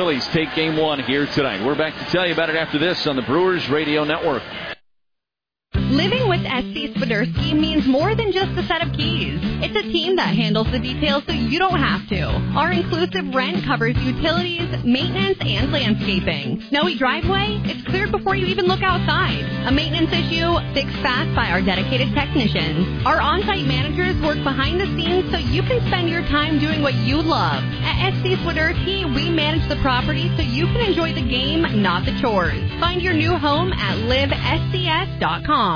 Phillies take game one here tonight. We're back to tell you about it after this on the Brewers Radio Network. Living with SC Swiderski means more than just a set of keys. It's a team that handles the details so you don't have to. Our inclusive rent covers utilities, maintenance, and landscaping. Snowy driveway? It's cleared before you even look outside. A maintenance issue? Fixed fast by our dedicated technicians. Our on-site managers work behind the scenes so you can spend your time doing what you love. At SC Swiderski, we manage the property so you can enjoy the game, not the chores. Find your new home at livescs.com.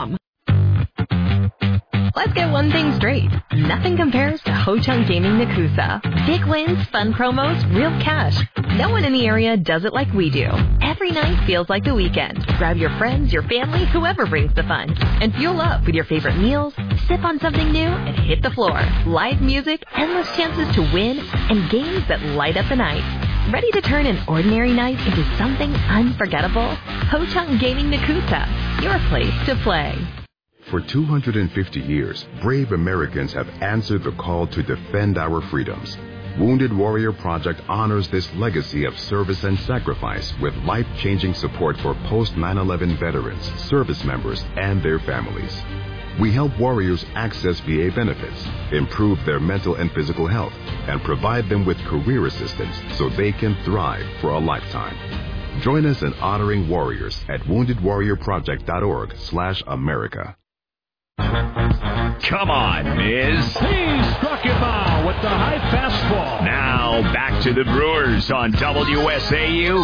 Let's get one thing straight. Nothing compares to Ho-Chunk Gaming Nakusa. Big wins, fun promos, real cash. No one in the area does it like we do. Every night feels like the weekend. Grab your friends, your family, whoever brings the fun. And fuel up with your favorite meals, sip on something new, and hit the floor. Live music, endless chances to win, and games that light up the night. Ready to turn an ordinary night into something unforgettable? Ho-Chunk Gaming Nakusa, your place to play. For 250 years, brave Americans have answered the call to defend our freedoms. Wounded Warrior Project honors this legacy of service and sacrifice with life-changing support for post-9/11 veterans, service members, and their families. We help warriors access VA benefits, improve their mental and physical health, and provide them with career assistance so they can thrive for a lifetime. Join us in honoring warriors at woundedwarriorproject.org/America. Come on, Miz. He struck him out with the high fastball. Now back to the Brewers on WSAU.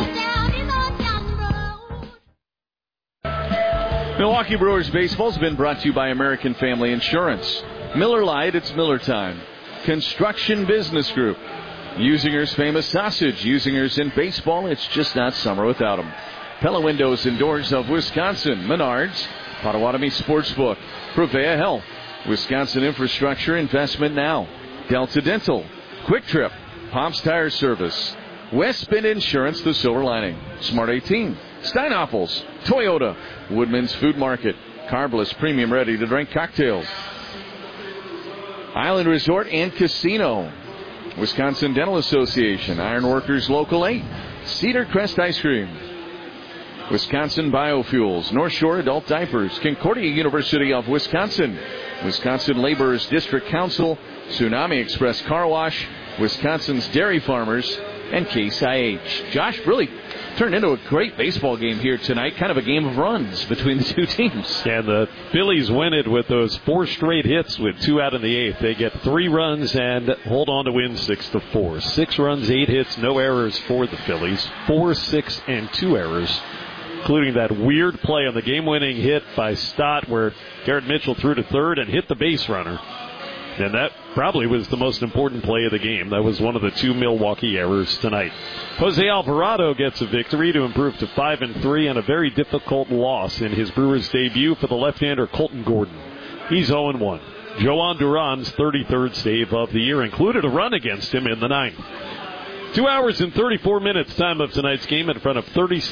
Milwaukee Brewers baseball has been brought to you by American Family Insurance. Miller Lite, it's Miller time. Construction Business Group. Usinger's famous sausage. Usinger's in baseball, it's just not summer without them. Pella Windows and Doors of Wisconsin. Menards. Potawatomi Sportsbook. Prevea Health. Wisconsin Infrastructure Investment Now. Delta Dental. Quick Trip. Pops Tire Service. West Bend Insurance, the Silver Lining. Smart 18. Steinoffels. Toyota. Woodman's Food Market. Carbless Premium Ready to Drink Cocktails. Island Resort and Casino. Wisconsin Dental Association. Ironworkers Local 8. Cedar Crest Ice Cream. Wisconsin Biofuels, North Shore Adult Diapers, Concordia University of Wisconsin, Wisconsin Laborers District Council, Tsunami Express Car Wash, Wisconsin's Dairy Farmers, and Case IH. Josh, really turned into a great baseball game here tonight, kind of a game of runs between the two teams. Yeah, the Phillies win it with those 4 straight hits with 2 out in the 8th. They get 3 runs and hold on to win 6-4. 6 runs, 8 hits, no errors for the Phillies. 4, 6, and 2 errors, including that weird play on the game-winning hit by Stott where Garrett Mitchell threw to third and hit the base runner. And that probably was the most important play of the game. That was one of the 2 Milwaukee errors tonight. Jose Alvarado gets a victory to improve to 5-3 and a very difficult loss in his Brewers debut for the left-hander Colton Gordon. He's 0-1. Joan Duran's 33rd save of the year included a run against him in the 9th. 2 hours and 34 minutes time of tonight's game in front of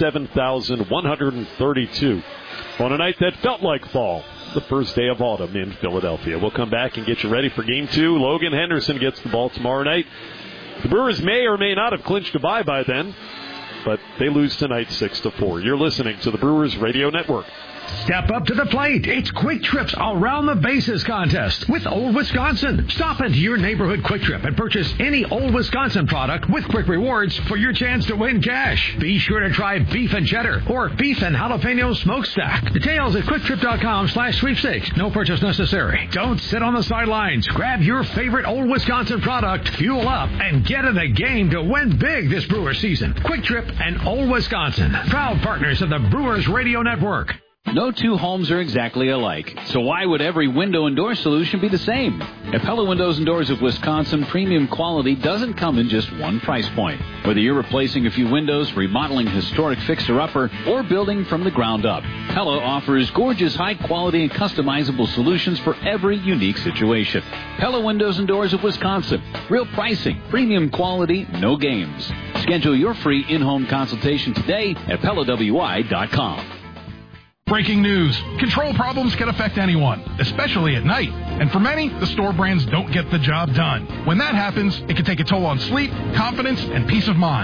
37,132 on a night that felt like fall, the first day of autumn in Philadelphia. We'll come back and get you ready for Game 2. Logan Henderson gets the ball tomorrow night. The Brewers may or may not have clinched a bye by then, but they lose tonight 6-4. You're listening to the Brewers Radio Network. Step up to the plate. It's Quick Trip's Around the Bases contest with Old Wisconsin. Stop into your neighborhood Quick Trip and purchase any Old Wisconsin product with quick rewards for your chance to win cash. Be sure to try beef and cheddar or beef and jalapeno smokestack. Details at quicktrip.com/sweepstakes. No purchase necessary. Don't sit on the sidelines. Grab your favorite Old Wisconsin product, fuel up, and get in the game to win big this Brewer season. Quick Trip and Old Wisconsin, proud partners of the Brewers Radio Network. No two homes are exactly alike, so why would every window and door solution be the same? At Pella Windows and Doors of Wisconsin, premium quality doesn't come in just one price point. Whether you're replacing a few windows, remodeling a historic fixer-upper, or building from the ground up, Pella offers gorgeous, high-quality, and customizable solutions for every unique situation. Pella Windows and Doors of Wisconsin. Real pricing, premium quality, no games. Schedule your free in-home consultation today at PellaWI.com. Breaking news. Control problems can affect anyone, especially at night. And for many, the store brands don't get the job done. When that happens, it can take a toll on sleep, confidence, and peace of mind.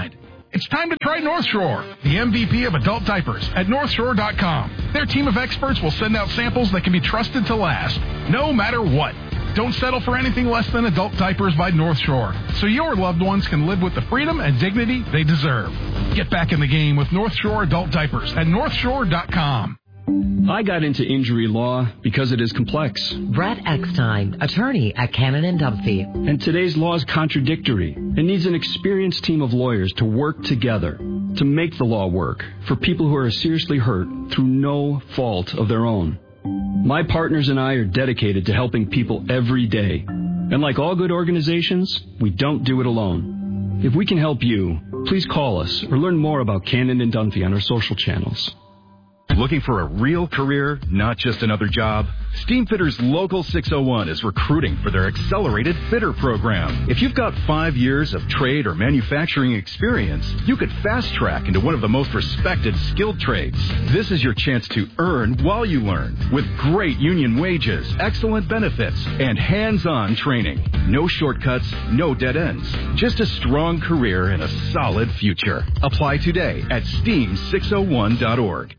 It's time to try North Shore, the MVP of adult diapers at NorthShore.com. Their team of experts will send out samples that can be trusted to last, no matter what. Don't settle for anything less than adult diapers by North Shore, so your loved ones can live with the freedom and dignity they deserve. Get back in the game with North Shore adult diapers at NorthShore.com. I got into injury law because it is complex. Brett Eckstein, attorney at Cannon & Dunphy. And today's law is contradictory. It needs an experienced team of lawyers to work together to make the law work for people who are seriously hurt through no fault of their own. My partners and I are dedicated to helping people every day. And like all good organizations, we don't do it alone. If we can help you, please call us or learn more about Cannon & Dunphy on our social channels. Looking for a real career, not just another job? Steamfitters Local 601 is recruiting for their accelerated fitter program. If you've got 5 years of trade or manufacturing experience, you could fast track into one of the most respected skilled trades. This is your chance to earn while you learn, with great union wages, excellent benefits, and hands-on training. No shortcuts, no dead ends. Just a strong career and a solid future. Apply today at steam601.org.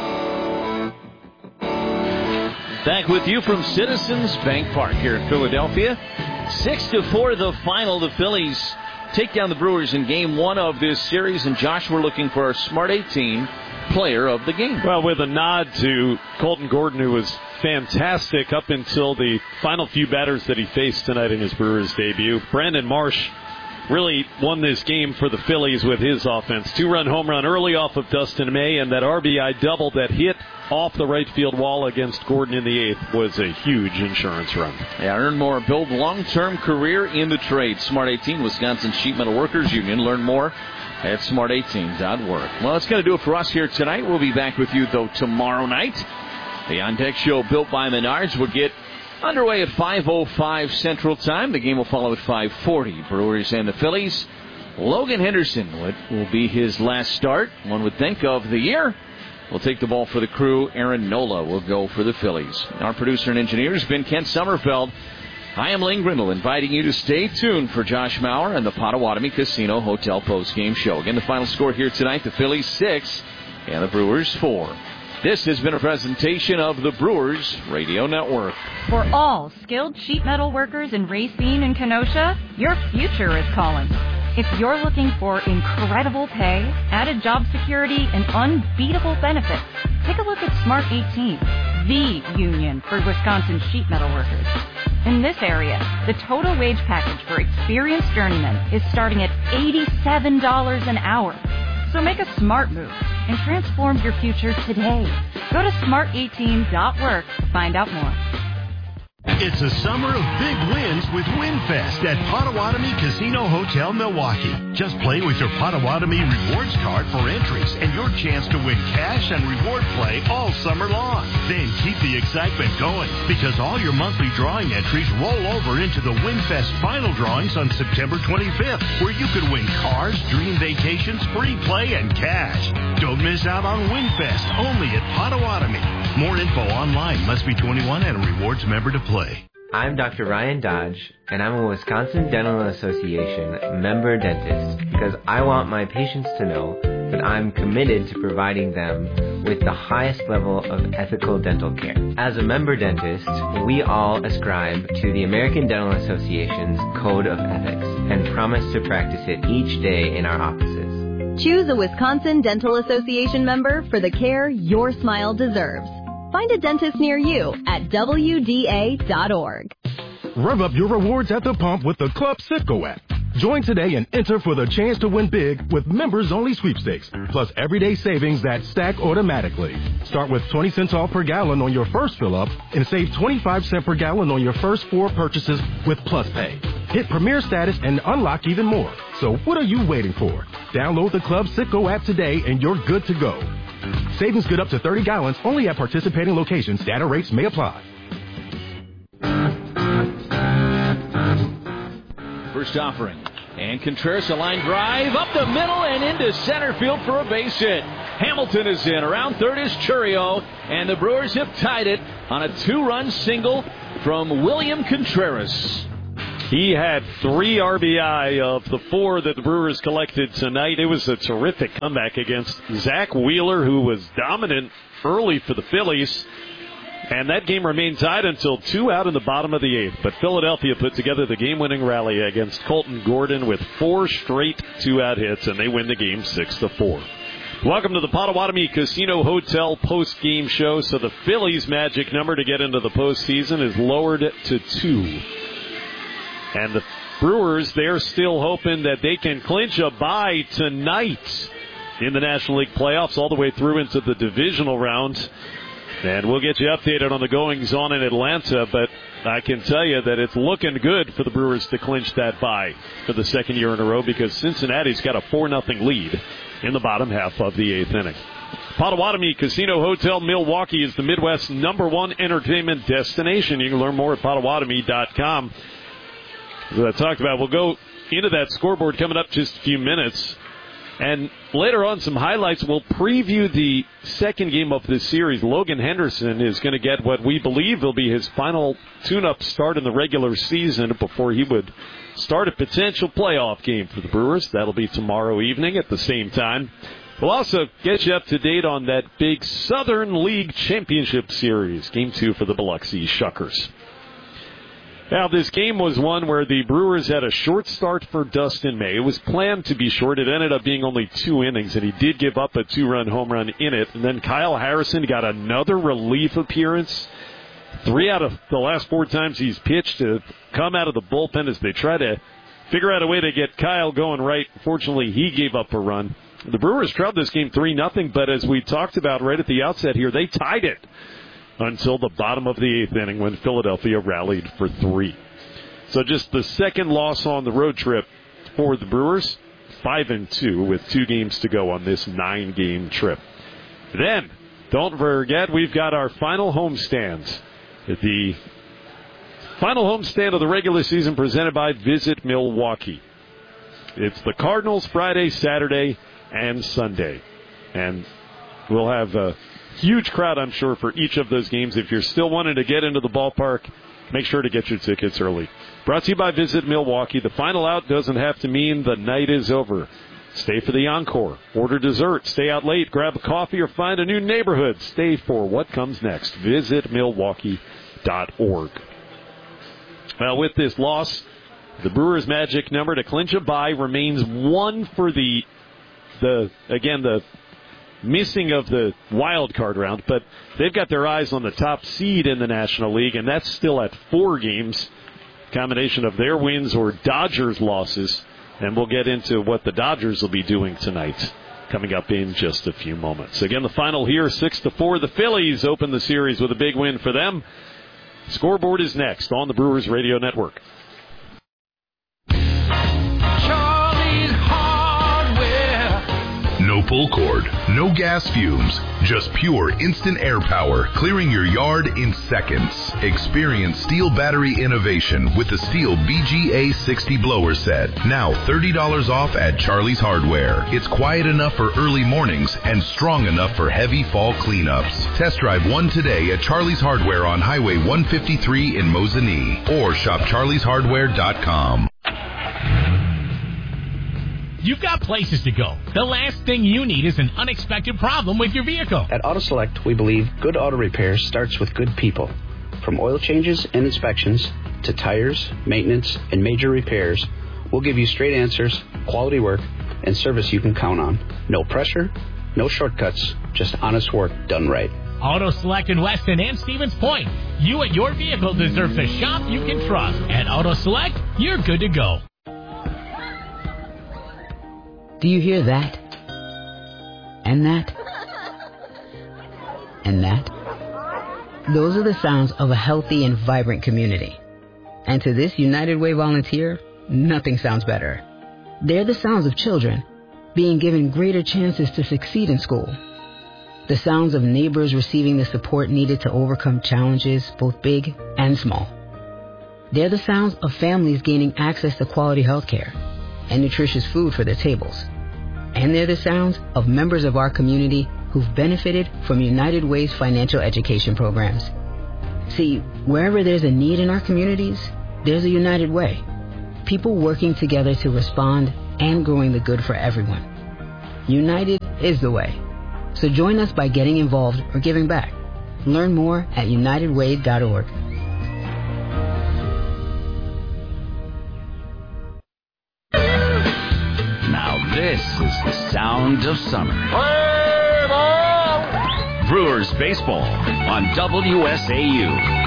Back with you from Citizens Bank Park here in Philadelphia. 6-4 the final. The Phillies take down the Brewers in game one of this series. And Josh, we're looking for our Smart 18 player of the game. Well, with a nod to Colton Gordon, who was fantastic up until the final few batters that he faced tonight in his Brewers debut. Brandon Marsh really won this game for the Phillies with his offense. 2-run home run early off of Dustin May, and that RBI double that hit off the right field wall against Gordon in the eighth was a huge insurance run. Yeah, earn more, build long-term career in the trade. Smart 18, Wisconsin Sheet Metal Workers Union. Learn more at smart18.org. Well, that's going to do it for us here tonight. We'll be back with you, though, tomorrow night. The On Deck Show, built by Menards, will get underway at 5:05 Central Time. The game will follow at 5:40. Brewers and the Phillies. Logan Henderson will be his last start, one would think, of the year. Will take the ball for the Crew. Aaron Nola will go for the Phillies. Our producer and engineer has been Kent Sommerfeld. I am Lane Grindle, inviting you to stay tuned for Josh Maurer and the Potawatomi Casino Hotel postgame show. Again, the final score here tonight, the Phillies 6 and the Brewers 4. This has been a presentation of the Brewers Radio Network. For all skilled sheet metal workers in Racine and Kenosha, your future is calling. If you're looking for incredible pay, added job security, and unbeatable benefits, take a look at Smart 18, the union for Wisconsin sheet metal workers. In this area, the total wage package for experienced journeymen is starting at $87 an hour. So make a smart move and transform your future today. Go to smart18.work to find out more. It's a summer of big wins with WinFest at Potawatomi Casino Hotel, Milwaukee. Just play with your Potawatomi Rewards card for entries and your chance to win cash and reward play all summer long. Then keep the excitement going, because all your monthly drawing entries roll over into the WinFest final drawings on September 25th, where you could win cars, dream vacations, free play, and cash. Don't miss out on WinFest, only at Potawatomi. More info online. Must be 21 and a rewards member to play. I'm Dr. Ryan Dodge, and I'm a Wisconsin Dental Association member dentist, because I want my patients to know that I'm committed to providing them with the highest level of ethical dental care. As a member dentist, we all ascribe to the American Dental Association's Code of Ethics and promise to practice it each day in our offices. Choose a Wisconsin Dental Association member for the care your smile deserves. Find a dentist near you at WDA.org. Rev up your rewards at the pump with the Club Citgo app. Join today and enter for the chance to win big with members-only sweepstakes, plus everyday savings that stack automatically. Start with 20 cents off per gallon on your first fill-up and save 25 cents per gallon on your first 4 purchases with Plus Pay. Hit Premier status and unlock even more. So what are you waiting for? Download the Club Citgo app today and you're good to go. Savings good up to 30 gallons only at participating locations. Data rates may apply. First offering. And Contreras, a line drive up the middle and into center field for a base hit. Hamilton is in. Around third is Churio. And the Brewers have tied it on a 2-run single from William Contreras. He had 3 RBI of the 4 that the Brewers collected tonight. It was a terrific comeback against Zach Wheeler, who was dominant early for the Phillies. And that game remained tied until 2 out in the bottom of the 8th. But Philadelphia put together the game-winning rally against Colton Gordon with 4 straight 2-out hits, and they win the game 6-4. Welcome to the Potawatomi Casino Hotel post-game show. So the Phillies' magic number to get into the postseason is lowered to 2. And the Brewers, they're still hoping that they can clinch a bye tonight in the National League playoffs all the way through into the divisional round. And we'll get you updated on the goings-on in Atlanta, but I can tell you that it's looking good for the Brewers to clinch that bye for the second year in a row, because Cincinnati's got a 4-0 lead in the bottom half of the 8th inning. Potawatomi Casino Hotel Milwaukee is the Midwest's #1 entertainment destination. You can learn more at Potawatomi.com. As I talked about, we'll go into that scoreboard coming up just a few minutes. And later on, some highlights. We'll preview the second game of this series. Logan Henderson is going to get what we believe will be his final tune-up start in the regular season before he would start a potential playoff game for the Brewers. That'll be tomorrow evening at the same time. We'll also get you up to date on that big Southern League Championship Series, Game 2 for the Biloxi Shuckers. Now, this game was one where the Brewers had a short start for Dustin May. It was planned to be short. It ended up being only 2 innings, and he did give up a 2-run home run in it. And then Kyle Harrison got another relief appearance. 3 out of the last 4 times he's pitched to come out of the bullpen as they try to figure out a way to get Kyle going right. Fortunately, he gave up a run. The Brewers trailed this game 3-0, but as we talked about right at the outset here, they tied it until the bottom of the 8th inning when Philadelphia rallied for 3. So just the second loss on the road trip for the Brewers, 5-2 with 2 games to go on this 9-game trip. Then, don't forget, we've got our final homestand. The final homestand of the regular season presented by Visit Milwaukee. It's the Cardinals Friday, Saturday, and Sunday. And we'll have a huge crowd, I'm sure, for each of those games. If you're still wanting to get into the ballpark, make sure to get your tickets early. Brought to you by Visit Milwaukee. The final out doesn't have to mean the night is over. Stay for the encore. Order dessert. Stay out late. Grab a coffee or find a new neighborhood. Stay for what comes next. Visit Milwaukee.org. Well, with this loss, the Brewers' magic number to clinch a bye remains 1 for the missing of the wild card round, but they've got their eyes on the top seed in the National League, and that's still at 4 games. Combination of their wins or Dodgers losses, and we'll get into what the Dodgers will be doing tonight coming up in just a few moments. Again, the final here, 6-4. The Phillies open the series with a big win for them. Scoreboard is next on the Brewers Radio Network. No pull cord, no gas fumes, just pure instant air power, clearing your yard in seconds. Experience STIHL battery innovation with the STIHL BGA60 blower set. Now $30 off at Charlie's Hardware. It's quiet enough for early mornings and strong enough for heavy fall cleanups. Test drive one today at Charlie's Hardware on Highway 153 in Mosinee, or shop charlieshardware.com. You've got places to go. The last thing you need is an unexpected problem with your vehicle. At Auto Select, we believe good auto repair starts with good people. From oil changes and inspections to tires, maintenance, and major repairs, we'll give you straight answers, quality work, and service you can count on. No pressure, no shortcuts, just honest work done right. Auto Select in Weston and Stevens Point. You and your vehicle deserve a shop you can trust. At Auto Select, you're good to go. Do you hear that? And that? And that? Those are the sounds of a healthy and vibrant community. And to this United Way volunteer, nothing sounds better. They're the sounds of children being given greater chances to succeed in school. The sounds of neighbors receiving the support needed to overcome challenges, both big and small. They're the sounds of families gaining access to quality health care and nutritious food for their tables. And they're the sounds of members of our community who've benefited from United Way's financial education programs. See, wherever there's a need in our communities, there's a United Way. people working together to respond and growing the good for everyone. United is the way. So join us by getting involved or giving back. Learn more at unitedway.org. Now this is the sound of summer. Brewers baseball on WSAU.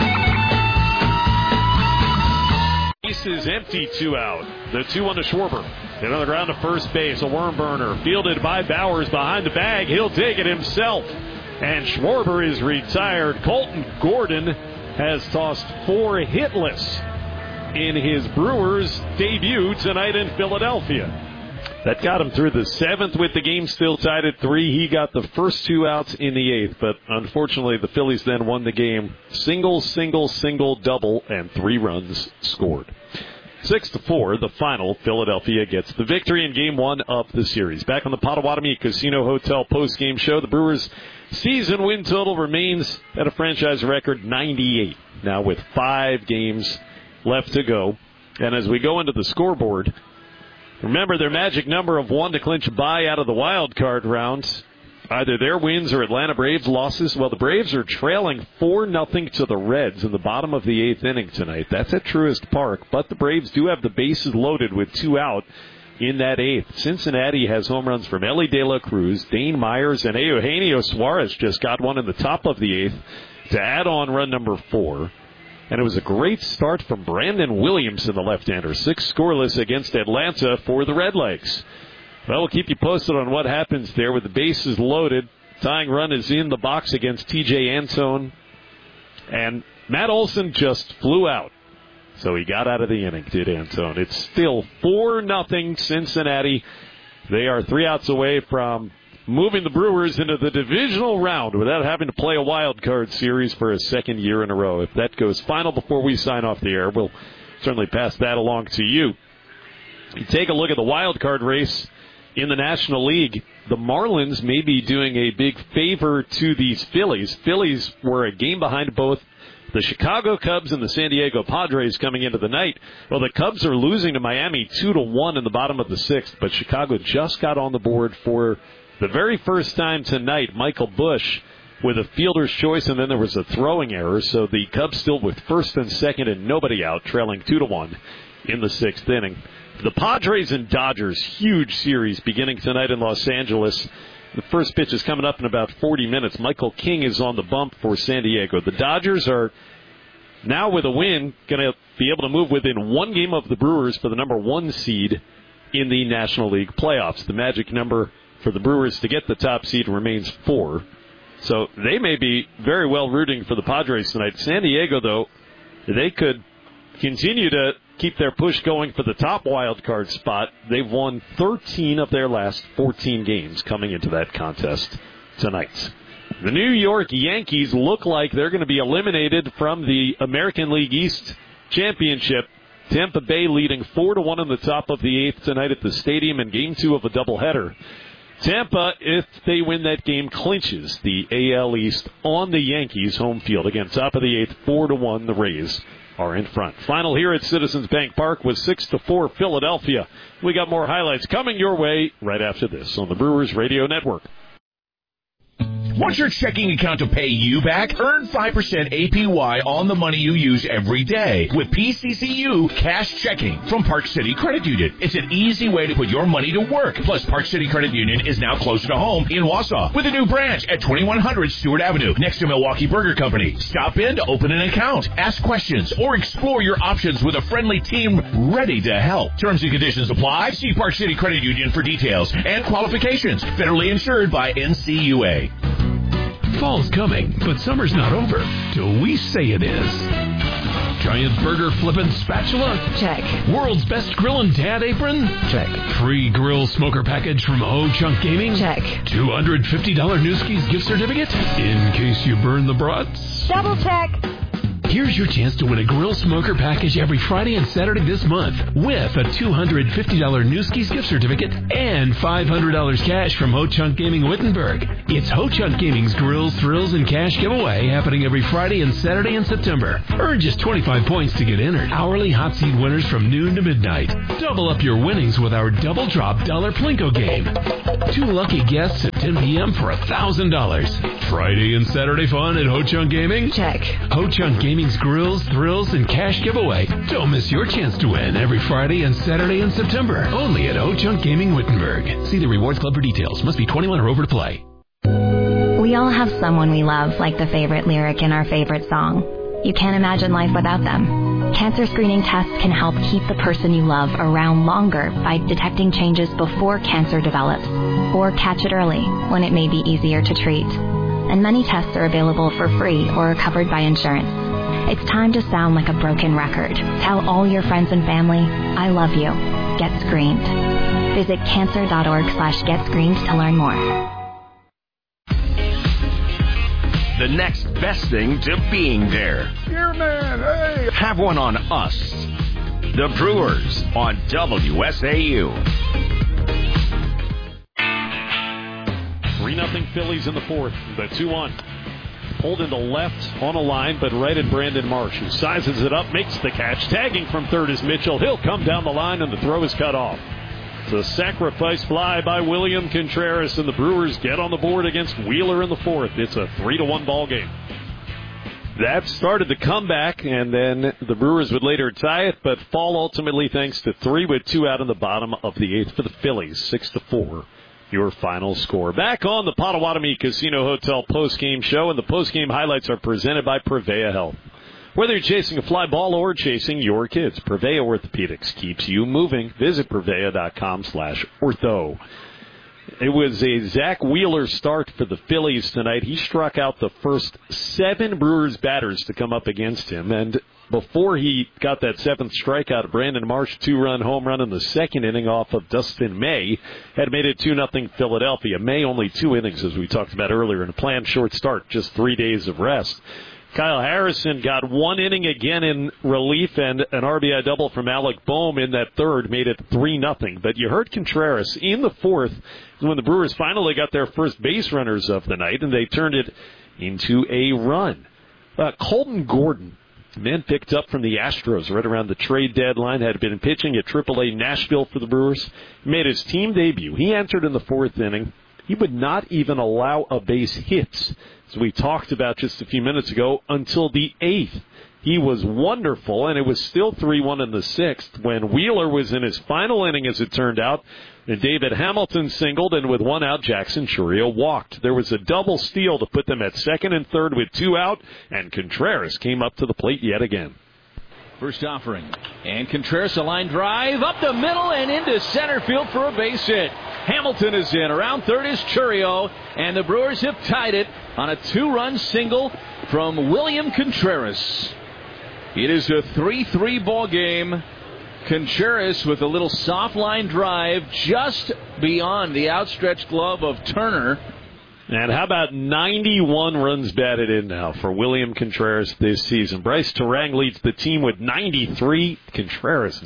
Base is empty, 2 out. The 2-1 to Schwarber. Hit on the ground to first base. A worm burner. Fielded by Bowers behind the bag. He'll take it himself. And Schwarber is retired. Colton Gordon has tossed 4 hitless in his Brewers debut tonight in Philadelphia. That got him through the 7th with the game still tied at 3. He got the first 2 outs in the 8th, but unfortunately the Phillies then won the game. Single, double, and 3 runs scored. 6-4, the final. Philadelphia gets the victory in Game 1 of the series. Back on the Potawatomi Casino Hotel post-game show, the Brewers' season win total remains at a franchise record 98. Now with 5 games left to go. And as we go into the scoreboard, remember their magic number of 1 to clinch a bye out of the wild card round. Either their wins or Atlanta Braves losses. Well, the Braves are trailing 4-0 to the Reds in the bottom of the 8th inning tonight. That's at Truist Park, but the Braves do have the bases loaded with 2 out in that 8th. Cincinnati has home runs from Ellie De La Cruz, Dane Myers, and Eugenio Suarez just got one in the top of the 8th to add on run number 4. And it was a great start from Brandon Williamson, the left-hander. 6 scoreless against Atlanta for the Redlegs. Well, we'll keep you posted on what happens there with the bases loaded. Tying run is in the box against T.J. Antone. And Matt Olson just flew out. So he got out of the inning, did Antone. It's still 4-0 Cincinnati. They are 3 outs away from moving the Brewers into the divisional round without having to play a wild card series for a second year in a row. If that goes final before we sign off the air, we'll certainly pass that along to you. You take a look at the wild card race in the National League. The Marlins may be doing a big favor to these Phillies. Phillies were a game behind both the Chicago Cubs and the San Diego Padres coming into the night. Well, the Cubs are losing to Miami 2-1 in the bottom of the 6th, but Chicago just got on the board for the very first time tonight. Michael Busch with a fielder's choice, and then there was a throwing error, so the Cubs still with first and second and nobody out, trailing 2-1 in the 6th inning. The Padres and Dodgers, huge series beginning tonight in Los Angeles. The first pitch is coming up in about 40 minutes. Michael King is on the bump for San Diego. The Dodgers are now, with a win, going to be able to move within 1 game of the Brewers for the number 1 seed in the National League playoffs. The magic number for the Brewers to get the top seed remains 4. So they may be very well rooting for the Padres tonight. San Diego, though, they could continue to keep their push going for the top wild card spot. They've won 13 of their last 14 games coming into that contest tonight. The New York Yankees look like they're going to be eliminated from the American League East Championship. Tampa Bay leading 4-1 in the top of the 8th tonight at the stadium in Game 2 of a doubleheader. Tampa, if they win that game, clinches the AL East on the Yankees' home field. Again, top of the 8th, 4-1, the Rays are in front. Final here at Citizens Bank Park was 6-4 Philadelphia. We got more highlights coming your way right after this on the Brewers Radio Network. Want your checking account to pay you back? Earn 5% APY on the money you use every day with PCCU Cash Checking from Park City Credit Union. It's an easy way to put your money to work. Plus, Park City Credit Union is now closer to home in Wausau with a new branch at 2100 Stewart Avenue next to Milwaukee Burger Company. Stop in to open an account, ask questions, or explore your options with a friendly team ready to help. Terms and conditions apply. See Park City Credit Union for details and qualifications. Federally insured by NCUA. Fall's coming, but summer's not over till we say it is. Giant burger flippin' spatula? Check. World's best grillin' dad apron? Check. Free grill smoker package from Ho Chunk Gaming? Check. $250 Newski's gift certificate in case you burn the brats? Double check. Here's your chance to win a grill smoker package every Friday and Saturday this month with a $250 Newski's gift certificate and $500 cash from Ho Chunk Gaming Wittenberg. It's Ho Chunk Gaming's Grills, Thrills, and Cash giveaway happening every Friday and Saturday in September. Earn just 25 points to get entered. Hourly hot seat winners from noon to midnight. Double up your winnings with our Double Drop Dollar Plinko game. 2 lucky guests at 10 p.m. for $1,000. Friday and Saturday fun at Ho Chunk Gaming? Check. Ho Chunk Gaming's Grills, Thrills, and Cash giveaway. Don't miss your chance to win every Friday and Saturday in September. Only at Ho Chunk Gaming Wittenberg. See the Rewards Club for details. Must be 21 or over to play. We all have someone we love, like the favorite lyric in our favorite song. You can't imagine life without them. Cancer screening tests can help keep the person you love around longer by detecting changes before cancer develops, or catch it early when it may be easier to treat. And many tests are available for free or are covered by insurance. It's time to sound like a broken record. Tell all your friends and family, I love you. Get screened. Visit cancer.org/getscreened to learn more. The next best thing to being there. Spearman, hey! Have one on us. The Brewers on WSAU. 3-0 Phillies in the fourth. The 2-1. Pulled into left on a line, but right at Brandon Marsh, who sizes it up, makes the catch. Tagging from third is Mitchell. He'll come down the line, and the throw is cut off. It's a sacrifice fly by William Contreras, and the Brewers get on the board against Wheeler in the fourth. It's a 3-1 ball game. That started the comeback, and then the Brewers would later tie it, but fall ultimately thanks to 3 with 2 out in the bottom of the 8th for the Phillies, 6-4. Your final score. Back on the Potawatomi Casino Hotel postgame show, and the postgame highlights are presented by Prevea Health. Whether you're chasing a fly ball or chasing your kids, Prevea Orthopedics keeps you moving. Visit Prevea.com/ortho. It was a Zach Wheeler start for the Phillies tonight. He struck out the first 7 Brewers batters to come up against him, and before he got that 7th strikeout, Brandon Marsh 2-run home run in the second inning off of Dustin May had made it 2-0 Philadelphia. May only 2 innings, as we talked about earlier, and a planned short start, just 3 days of rest. Kyle Harrison got 1 inning again in relief, and an RBI double from Alec Boehm in that third made it 3-0. But you heard Contreras in the fourth when the Brewers finally got their first base runners of the night, and they turned it into a run. Colton Gordon, man picked up from the Astros right around the trade deadline, had been pitching at AAA Nashville for the Brewers, made his team debut. He entered in the fourth inning. He would not even allow a base hit, as we talked about just a few minutes ago, until the 8th. He was wonderful, and it was still 3-1 in the 6th when Wheeler was in his final inning, as it turned out, and David Hamilton singled, and with 1 out, Jackson Chourio walked. There was a double steal to put them at second and third with 2 out, and Contreras came up to the plate yet again. First offering, and Contreras a line drive up the middle and into center field for a base hit. Hamilton is in. Around third is Chourio, and the Brewers have tied it on a 2-run single from William Contreras. It is a 3-3 ball game. Contreras with a little soft line drive just beyond the outstretched glove of Turner. And how about 91 runs batted in now for William Contreras this season? Bryce Terang leads the team with 93. Contreras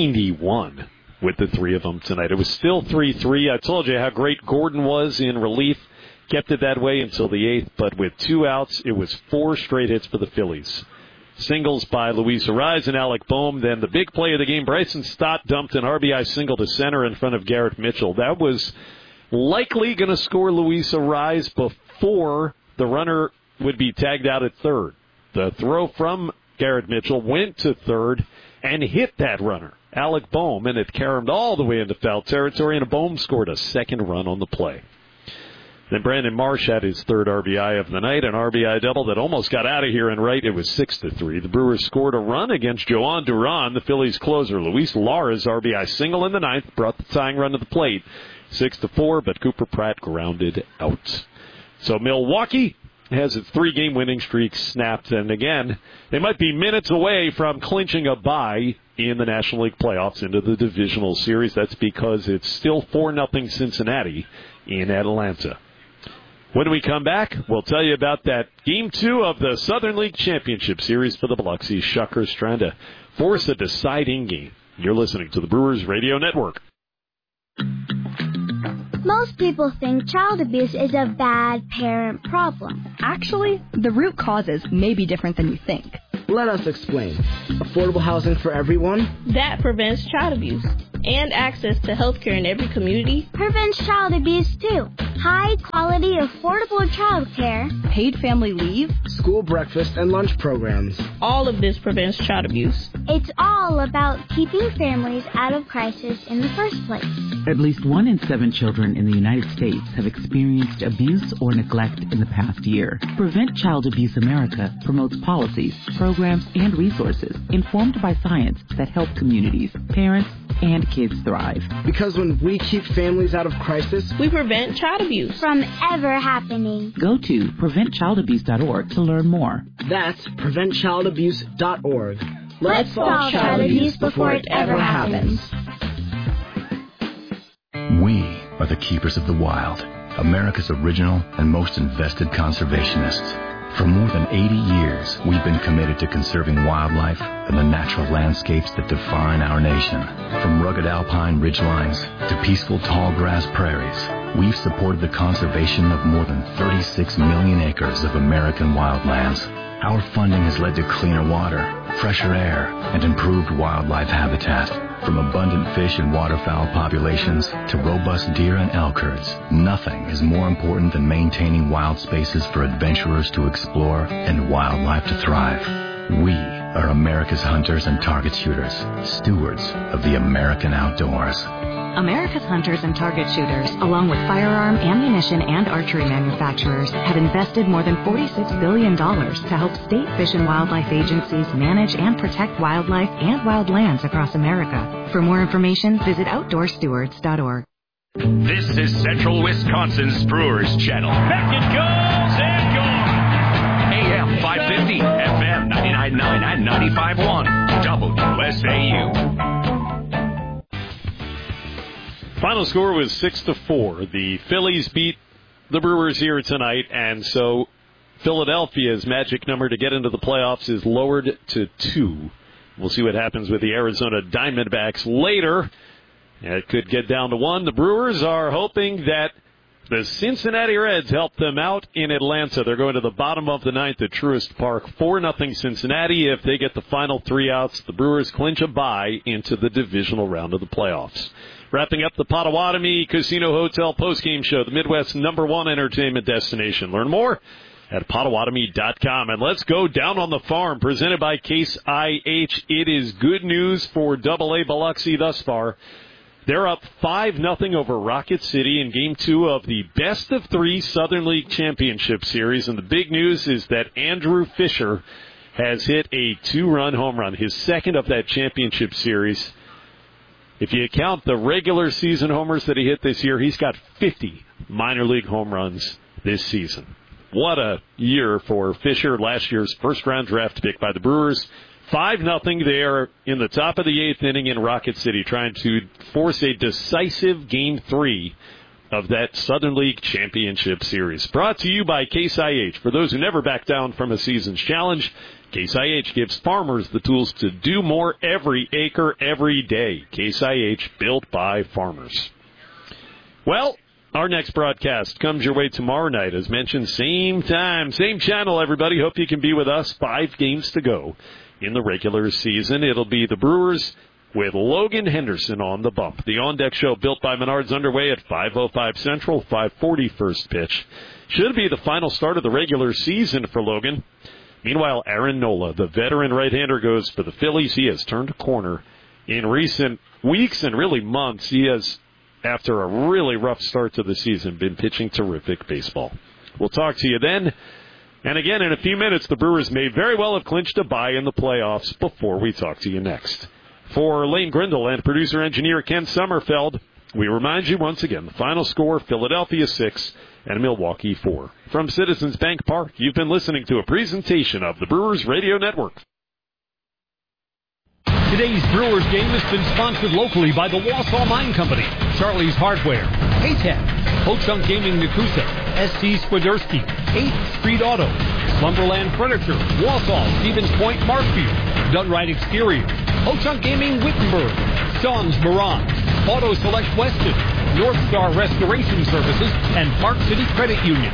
91 with the 3 of them tonight. It was still 3-3. I told you how great Gordon was in relief. Kept it that way until the 8th, but with 2 outs, it was 4 straight hits for the Phillies. Singles by Luis Arraez and Alec Boehm. Then the big play of the game, Bryson Stott dumped an RBI single to center in front of Garrett Mitchell. That was likely going to score Luis Arraez before the runner would be tagged out at third. The throw from Garrett Mitchell went to third and hit that runner, Alec Boehm, and it caromed all the way into foul territory, and Boehm scored a second run on the play. Then Brandon Marsh had his third RBI of the night, an RBI double that almost got out of here and right. It was 6-3. The Brewers scored a run against Joan Duran, the Phillies closer. Luis Lara's RBI single in the 9th brought the tying run to the plate. 6-4, but Cooper Pratt grounded out. So Milwaukee has its 3-game winning streak snapped, and again, they might be minutes away from clinching a bye in the National League playoffs into the divisional series. That's because it's still 4-0 Cincinnati in Atlanta. When we come back, we'll tell you about that Game 2 of the Southern League Championship Series for the Biloxi Shuckers, trying to force a deciding game. You're listening to the Brewers Radio Network. Most people think child abuse is a bad parent problem. Actually, the root causes may be different than you think. Let us explain. Affordable housing for everyone. That prevents child abuse. And access to health care in every community. Prevents child abuse, too. High-quality, affordable child care. Paid family leave. School breakfast and lunch programs. All of this prevents child abuse. It's all about keeping families out of crisis in the first place. At least 1 in 7 children in the United States have experienced abuse or neglect in the past year. Prevent Child Abuse America promotes policies, programs, and resources informed by science that help communities, parents, and kids thrive. Because when we keep families out of crisis, we prevent child abuse from ever happening. Go to preventchildabuse.org to learn more. That's preventchildabuse.org. Let's solve child abuse before it ever happens. We are the keepers of the wild, America's original and most invested conservationists. For more than 80 years, we've been committed to conserving wildlife and the natural landscapes that define our nation. From rugged alpine ridgelines to peaceful tall grass prairies, we've supported the conservation of more than 36 million acres of American wildlands. Our funding has led to cleaner water, fresher air, and improved wildlife habitat. From abundant fish and waterfowl populations to robust deer and elk herds, nothing is more important than maintaining wild spaces for adventurers to explore and wildlife to thrive. We are America's hunters and target shooters, stewards of the American outdoors. America's hunters and target shooters, along with firearm, ammunition, and archery manufacturers, have invested more than $46 billion to help state fish and wildlife agencies manage and protect wildlife and wildlands across America. For more information, visit OutdoorStewards.org. This is Central Wisconsin's Brewers Channel. Back it goes and gone. AM 550, FM 99.9 and 95.1, WSAU. Final score was 6-4. The Phillies beat the Brewers here tonight, and so Philadelphia's magic number to get into the playoffs is lowered to 2. We'll see what happens with the Arizona Diamondbacks later. It could get down to 1. The Brewers are hoping that the Cincinnati Reds help them out in Atlanta. They're going to the bottom of the 9th at Truist Park. 4-0 Cincinnati. If they get the final 3 outs, the Brewers clinch a bye into the divisional round of the playoffs. Wrapping up the Potawatomi Casino Hotel postgame show, the Midwest's #1 entertainment destination. Learn more at Potawatomi.com. And let's go down on the farm, presented by Case IH. It is good news for AA Biloxi thus far. They're up 5-0 over Rocket City in Game 2 of the Best of 3 Southern League Championship Series. And the big news is that Andrew Fisher has hit a 2-run home run, his second of that championship series. If you count the regular season homers that he hit this year, he's got 50 minor league home runs this season. What a year for Fisher, last year's first-round draft pick by the Brewers. 5-0 there in the top of the 8th inning in Rocket City, trying to force a decisive Game 3 of that Southern League Championship Series. Brought to you by Case IH. For those who never back down from a season's challenge, Case IH gives farmers the tools to do more every acre, every day. Case IH, built by farmers. Well, our next broadcast comes your way tomorrow night. As mentioned, same time, same channel, everybody. Hope you can be with us. 5 games to go in the regular season. It'll be the Brewers with Logan Henderson on the bump. The On-Deck Show, built by Menards, underway at 5:05 Central, 5:40 first pitch. Should be the final start of the regular season for Logan. Meanwhile, Aaron Nola, the veteran right-hander, goes for the Phillies. He has turned a corner in recent weeks and really months. He has, after a really rough start to the season, been pitching terrific baseball. We'll talk to you then. And again, in a few minutes, the Brewers may very well have clinched a bye in the playoffs before we talk to you next. For Lane Grindle and producer-engineer Ken Sommerfeld, we remind you once again, the final score, Philadelphia 6 and Milwaukee 4. From Citizens Bank Park, you've been listening to a presentation of the Brewers Radio Network. Today's Brewers game has been sponsored locally by the Wausau Mine Company, Charlie's Hardware, Paytech, Ho-Chunk Gaming Nakusa, SC Swiderski, 8th Street Auto, Lumberland Furniture, Walsall, Stevens Point, Markfield, Dunright Exterior, Ho-Chunk Gaming Wittenberg, Sean's Mirage, Auto Select Weston, North Star Restoration Services, and Park City Credit Union.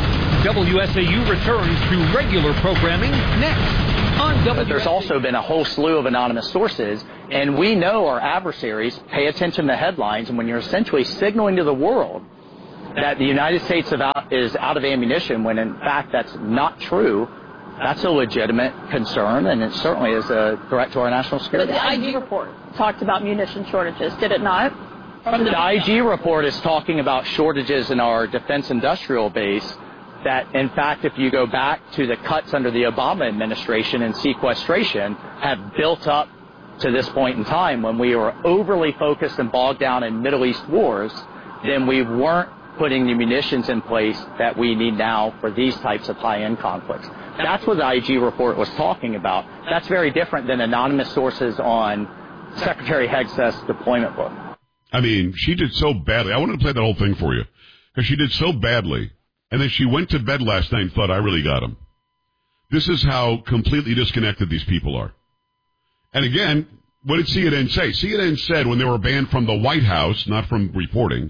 WSAU returns to regular programming next. There's also been a whole slew of anonymous sources, and we know our adversaries pay attention to headlines, and when you're essentially signaling to the world that the United States is out of ammunition, when in fact that's not true, that's a legitimate concern, and it certainly is a threat to our national security. But the IG report talked about munition shortages, did it not? The IG report is talking about shortages in our defense industrial base that, in fact, if you go back to the cuts under the Obama administration and sequestration, have built up to this point in time when we were overly focused and bogged down in Middle East wars, then we weren't putting the munitions in place that we need now for these types of high-end conflicts. That's what the IG report was talking about. That's very different than anonymous sources on Secretary Hegseth's deployment book. I mean, she did so badly. I wanted to play that whole thing for you because she did so badly. And then she went to bed last night and thought, I really got him. This is how completely disconnected these people are. And again, what did CNN say? CNN said when they were banned from the White House, not from reporting,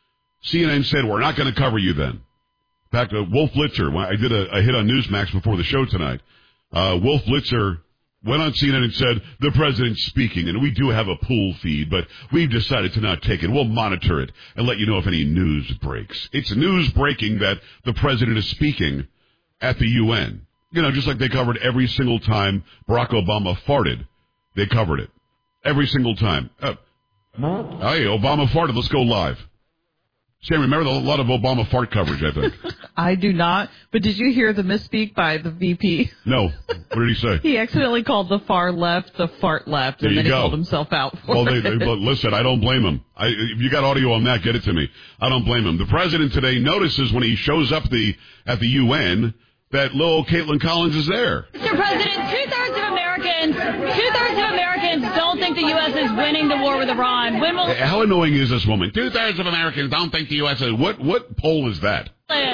CNN said, we're not going to cover you then. In fact, Wolf Blitzer, I did a hit on Newsmax before the show tonight. Wolf Blitzer went on CNN and said, the president's speaking, and we do have a pool feed, but we've decided to not take it. We'll monitor it and let you know if any news breaks. It's news breaking that the president is speaking at the UN. You know, just like they covered every single time Barack Obama farted. They covered it. Every single time. Hey, Obama farted. Let's go live. Sam, remember a lot of Obama fart coverage, I think. I do not. But did you hear the misspeak by the VP? No. What did he say? He accidentally called the far left the fart left, and then he called himself out for it. Well, listen, I don't blame him. If you got audio on that, get it to me. I don't blame him. The president today notices when he shows up at the UN that little Caitlin Collins is there. Mr. President, two-thirds of Americans don't think the U.S. is winning the war with Iran. How annoying is this woman? Two-thirds of Americans don't think the U.S. is... What poll is that?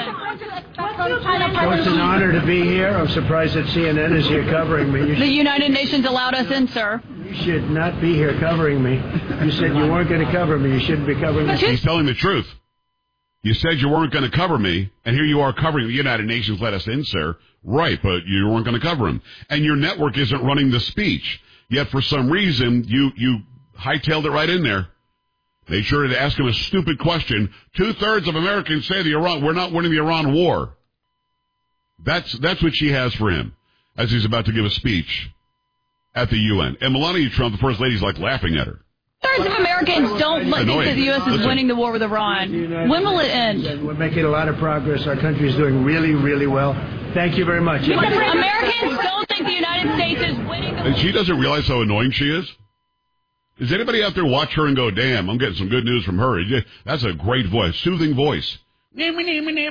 Well, it's an honor to be here. I'm surprised that CNN is here covering me. The United Nations allowed us in, sir. You should not be here covering me. You said you weren't going to cover me. You shouldn't be covering me. He's telling the truth. You said you weren't going to cover me, and here you are covering the United Nations let us in, sir. Right, but you weren't going to cover him. And your network isn't running the speech. Yet for some reason, you hightailed it right in there. Made sure to ask him a stupid question. Two-thirds of Americans say we're not winning the Iran war. That's what she has for him as he's about to give a speech at the UN. And Melania Trump, the first lady, is like laughing at her. Two-thirds of Americans don't think that the U.S. is winning the war with Iran. When will it end? We're making a lot of progress. Our country is doing really, really well. Thank you very much. Americans don't think the United States is winning the war. And she doesn't realize how annoying she is? Does anybody out there watch her and go, damn, I'm getting some good news from her? That's a great voice, soothing voice. See you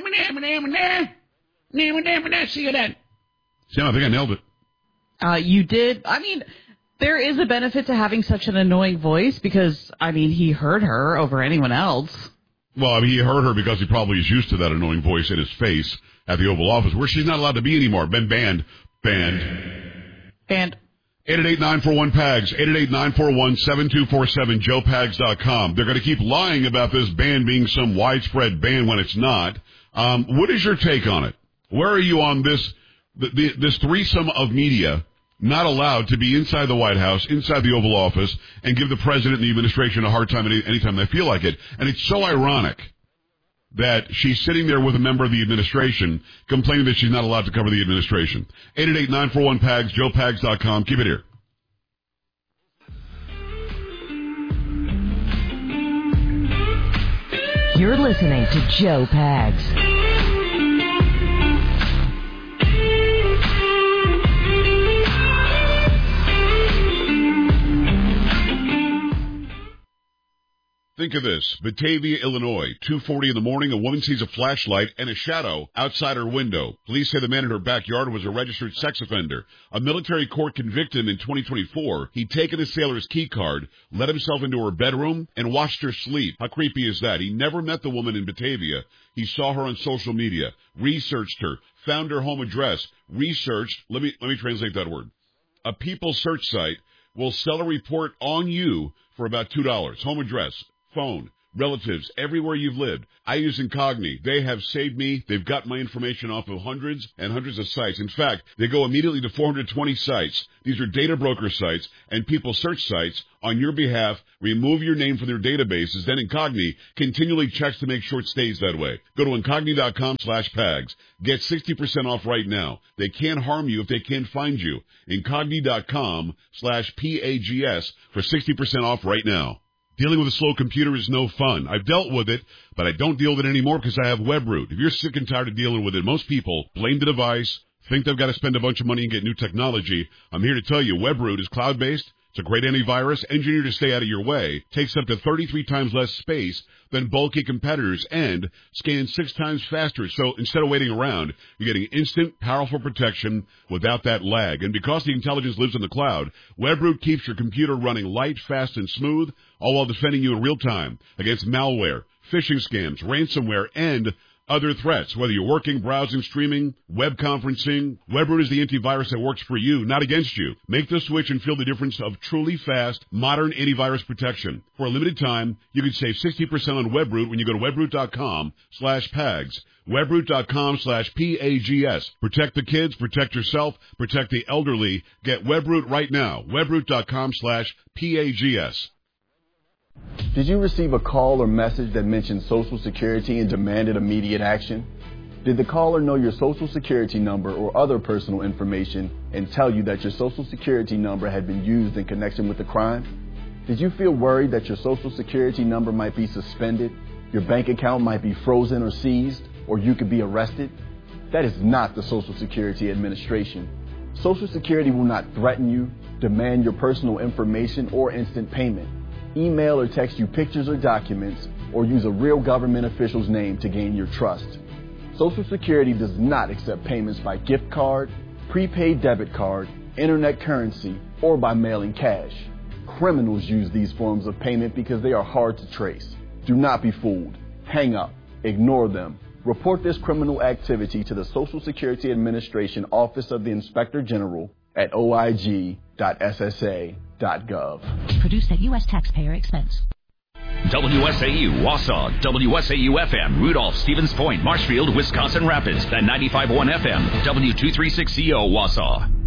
then. Sam, I think I nailed it. You did. I mean, there is a benefit to having such an annoying voice because, I mean, he heard her over anyone else. Well, I mean, he heard her because he probably is used to that annoying voice in his face at the Oval Office, where she's not allowed to be anymore. Been banned. 888-941-PAGS, 888-941-7247, joepags.com. They're going to keep lying about this ban being some widespread ban when it's not. What is your take on it? Where are you on this threesome of media not allowed to be inside the White House, inside the Oval Office, and give the president and the administration a hard time anytime they feel like it? And it's so ironic that she's sitting there with a member of the administration complaining that she's not allowed to cover the administration. 888-941-PAGS, joepags.com. Keep it here. You're listening to Joe Pags. Think think of this. Batavia, Illinois, 2:40 in the morning, a woman sees a flashlight and a shadow outside her window. Police say the man in her backyard was a registered sex offender. A military court convicted him in 2024. He'd taken a sailor's key card, let himself into her bedroom, and watched her sleep. How creepy is that? He never met the woman in Batavia. He saw her on social media, researched her, found her home address, researched, let me translate that word. A People search site will sell a report on you for about $2. Home address, phone, relatives, everywhere you've lived. I use Incogni. They have saved me. They've got my information off of hundreds and hundreds of sites. In fact, they go immediately to 420 sites. These are data broker sites and People search sites on your behalf. Remove your name from their databases. Then Incogni continually checks to make sure it stays that way. Go to Incogni.com/PAGS. Get 60% off right now. They can't harm you if they can't find you. Incogni.com/PAGS for 60% off right now. Dealing with a slow computer is no fun. I've dealt with it, but I don't deal with it anymore because I have WebRoot. If you're sick and tired of dealing with it, most people blame the device, think they've got to spend a bunch of money and get new technology. I'm here to tell you, WebRoot is cloud-based. It's a great antivirus, engineered to stay out of your way, takes up to 33 times less space than bulky competitors, and scans 6 times faster. So instead of waiting around, you're getting instant, powerful protection without that lag. And because the intelligence lives in the cloud, WebRoot keeps your computer running light, fast, and smooth, all while defending you in real time against malware, phishing scams, ransomware, and other threats. Whether you're working, browsing, streaming, web conferencing, WebRoot is the antivirus that works for you, not against you. Make the switch and feel the difference of truly fast, modern antivirus protection. For a limited time, you can save 60% on WebRoot when you go to WebRoot.com/PAGS. WebRoot.com/PAGS. Protect the kids, protect yourself, protect the elderly. Get WebRoot right now. WebRoot.com/PAGS. Did you receive a call or message that mentioned Social Security and demanded immediate action? Did the caller know your Social Security number or other personal information and tell you that your Social Security number had been used in connection with the crime? Did you feel worried that your Social Security number might be suspended, your bank account might be frozen or seized, or you could be arrested? That is not the Social Security Administration. Social Security will not threaten you, demand your personal information, or instant payment. Email or text you pictures or documents, or use a real government official's name to gain your trust. Social Security does not accept payments by gift card, prepaid debit card, internet currency, or by mailing cash. Criminals use these forms of payment because they are hard to trace. Do not be fooled. Hang up. Ignore them. Report this criminal activity to the Social Security Administration Office of the Inspector General at oig.ssa.gov. Produced at U.S. taxpayer expense. WSAU, Wausau, WSAU-FM, Rudolph, Stevens Point, Marshfield, Wisconsin Rapids, and 95.1 FM, W236CO, Wausau.